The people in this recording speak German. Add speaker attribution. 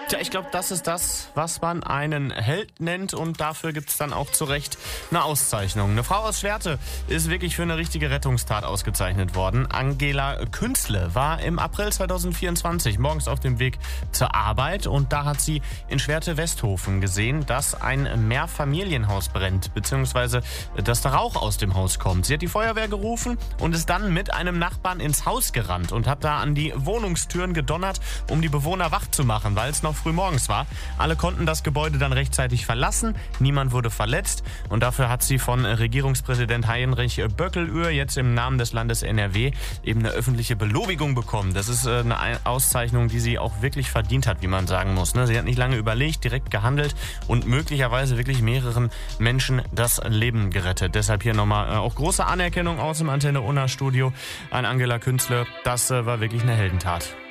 Speaker 1: Tja, ich glaube, das ist das, was man einen Held nennt, und dafür gibt es dann auch zu Recht eine Auszeichnung. Eine Frau aus Schwerte ist wirklich für eine richtige Rettungstat ausgezeichnet worden. Angela Künzle war im April 2024 morgens auf dem Weg zur Arbeit, und da hat sie in Schwerte-Westhofen gesehen, dass ein Mehrfamilienhaus brennt, beziehungsweise dass da Rauch aus dem Haus kommt. Sie hat die Feuerwehr gerufen und ist dann mit einem Nachbarn ins Haus gerannt und hat da an die Wohnungstüren gedonnert, um die Bewohner wach zu machen, weil es noch früh morgens war. Alle konnten das Gebäude dann rechtzeitig verlassen, niemand wurde verletzt, und dafür hat sie von Regierungspräsident Heinrich Böckelühr jetzt im Namen des Landes NRW eben eine öffentliche Belobigung bekommen. Das ist eine Auszeichnung, die sie auch wirklich verdient hat, wie man sagen muss. Sie hat nicht lange überlegt, direkt gehandelt und möglicherweise wirklich mehreren Menschen das Leben gerettet. Deshalb hier nochmal auch große Anerkennung aus dem Antenne Unna Studio an Angela Künzle. Das war wirklich eine Heldentat.